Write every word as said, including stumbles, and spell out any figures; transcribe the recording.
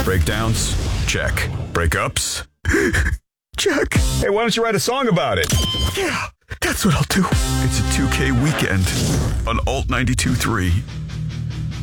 Breakdowns? Check. Breakups? Check. Hey, why don't you write a song about it? Yeah, that's what I'll do. It's a two K weekend on Alt ninety-two point three.